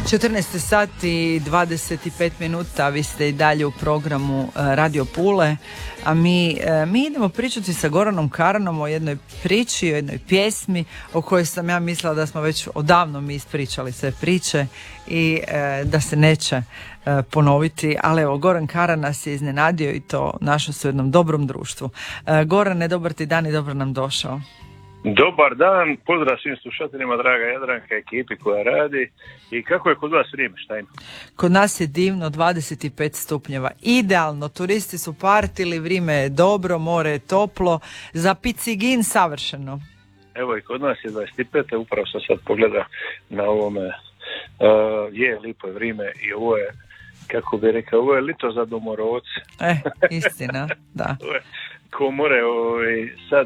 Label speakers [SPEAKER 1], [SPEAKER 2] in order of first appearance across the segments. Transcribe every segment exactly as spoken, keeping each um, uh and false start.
[SPEAKER 1] četrnaest sati i dvadeset pet minuta, vi ste i dalje u programu Radio Pule, a mi, mi idemo pričati sa Goranom Karanom o jednoj priči, o jednoj pjesmi o kojoj sam ja mislila da smo već odavno mi ispričali sve priče i e, da se neće e, ponoviti, ali evo, Goran Karan nas je iznenadio i to našo su u jednom dobrom društvu. E, Gorane, dobar ti dan i dobro nam došao.
[SPEAKER 2] Dobar dan, pozdrav svim slušateljima, draga Jadranka, ekipi koja radi. I kako je kod vas vrijeme, šta ima?
[SPEAKER 1] Kod nas je divno, dvadeset pet stupnjeva, idealno, turisti su partili, vrijeme je dobro, more je toplo, za picigin savršeno.
[SPEAKER 2] Evo i kod nas je dvadeset pet, upravo sam sad pogleda na ovome, uh, je lipo je vrijeme i ovo je, kako bi rekao, ovo je lito za domorodce.
[SPEAKER 1] E, istina, da.
[SPEAKER 2] Ko more ovaj, sad,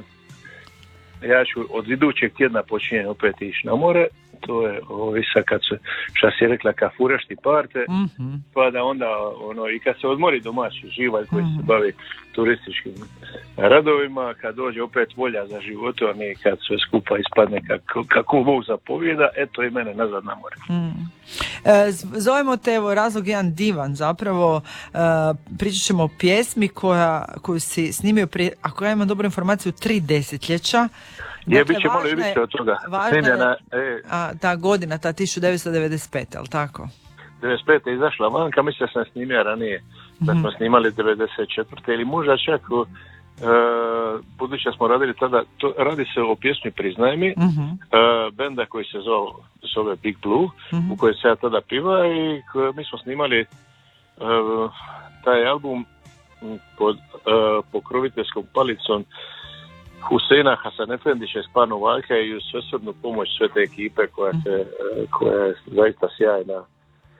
[SPEAKER 2] ja ću od idućeg tjedna počinjem opet ići na more, to je ovo sad kad se, šta si rekla, ka furešti parte, mm-hmm. pa da onda ono, i kad se odmori domaći živalj koji mm-hmm. se bavi turističkim radovima, kad dođe opet volja za životom i kad sve skupa ispadne kako, kako Bog zapovjeda, eto i mene nazad na more.
[SPEAKER 1] Mm. E, zovemo te, evo, razlog jedan divan, zapravo e, pričat ćemo o pjesmi koja, koju si snimio prije, ako ja imam dobru informaciju, tri desetljeća.
[SPEAKER 2] Je, dakle, bit će malo i više od toga.
[SPEAKER 1] Važna je, a, ta godina, ta tisuću devetsto devedeset pete, ali tako?
[SPEAKER 2] devedeset pete je izašla vanka, mislim da sam snimio ranije, mm-hmm. da smo snimali devedeset četvrte ili možda čak, uh, budući da smo radili tada, to, radi se o pjesmi Priznaj mi, mm-hmm. uh, benda koji se zove, zove Big Blue, mm-hmm. u kojoj se ja tada piva i koje, mi smo snimali uh, taj album pod uh, pokroviteljskom palicom Huseina Hasanefendića iz Panu Valjka i uz svesrdnu pomoć sve te ekipe koja, se, koja je zaista sjajna. E,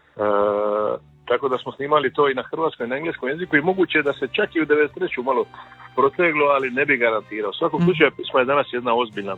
[SPEAKER 2] tako da smo snimali to i na hrvatskom i na engleskom jeziku i moguće da se čak i u devedeset treću malo proteglo, ali ne bi garantirao. U svakom mm. slučaju pisma je danas jedna ozbiljna e,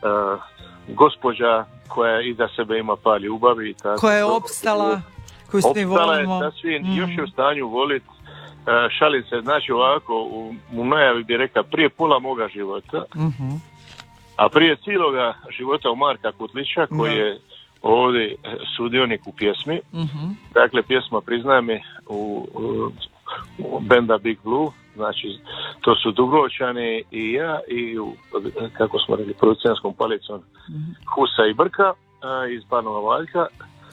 [SPEAKER 2] gospođa koja iza sebe ima par ljubavi. Tako, koja je
[SPEAKER 1] opstala, koju svi volimo.
[SPEAKER 2] Opstala je sasvim, mm. još je u stanju voliti. Uh, šalim se, znači ovako, u, u najavi bi rekao prije pola moga života, uh-huh. a prije cijeloga života u Marka Kutlića, koji je ovdje sudionik u pjesmi, uh-huh. dakle pjesma Priznaj mi u, u, u benda Big Blue, znači to su Dubrovčani i ja i u, kako smo rekli, producentskom palicom uh-huh. Husa i Brka uh, iz Panova Valjka,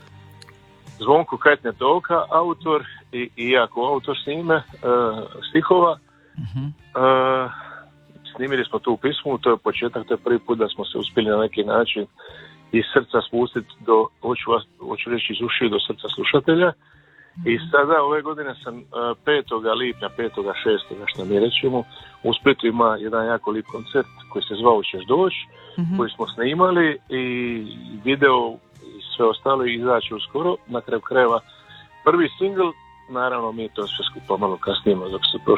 [SPEAKER 2] Zvonko Kajtne Toka, autor i, i ja ko autor snime uh, stihova. Uh-huh. Uh, snimili smo tu pismu, to je početak, to je prvi put da smo se uspjeli na neki način iz srca spustiti do, hoću, vas, hoću reći iz ušiju do srca slušatelja. Uh-huh. I sada ove godine sam uh, petog lipnja, petog šestog što mi rećemo, u Splitu ima jedan jako lip koncert koji se zvao Ćeš doć, uh-huh. koji smo snimali i video sve ostalo izaći uskoro, na kraju krajeva prvi singl, naravno mi to sve skupa malo kasnijemo dok se